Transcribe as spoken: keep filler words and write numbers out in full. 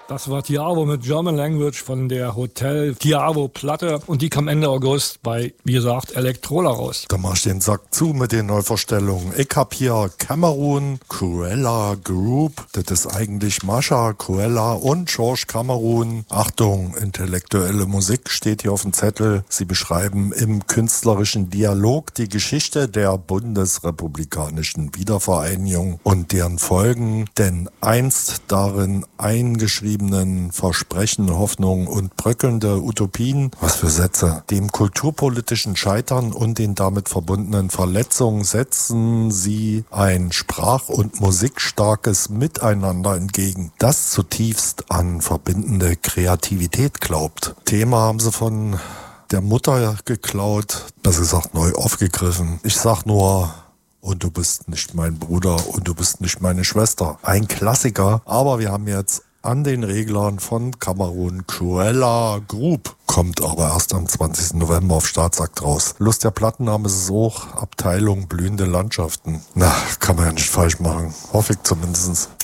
Das war Tiavo mit German Language von der Hotel Tiavo Platte und die kam Ende August bei, wie gesagt, Elektrola raus. Da mach ich den Sack zu mit den Neuvorstellungen. Ich hab hier Cameroon, Cruella Group, das ist eigentlich Mascha, Cruella und George Cameroon. Achtung, intellektuelle Musik steht hier auf dem Zettel. Sie beschreiben im künstlerischen Dialog die Geschichte der bundesrepublikanischen Wiedervereinigung und deren Folgen, denn einst darin eingeschrieben Versprechen, Hoffnungen und bröckelnde Utopien, was für Sätze, dem kulturpolitischen Scheitern und den damit verbundenen Verletzungen setzen sie ein sprach- und musikstarkes Miteinander entgegen, das zutiefst an verbindende Kreativität glaubt. Thema haben sie von der Mutter geklaut, besser gesagt neu aufgegriffen. Ich sag nur: Und du bist nicht mein Bruder und du bist nicht meine Schwester. Ein Klassiker, aber wir haben jetzt an den Reglern von Cameroon Cruella Group. Kommt aber erst am zwanzigsten November auf Staatsakt raus. Lust der Plattenname ist es auch. Abteilung Blühende Landschaften. Na, kann man ja nicht falsch machen. Hoffe ich zumindest.